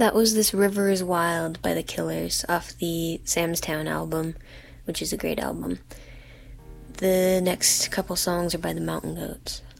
That was This River is Wild by The Killers off the Sam's Town album, which is a great album. The next couple songs are by the Mountain Goats.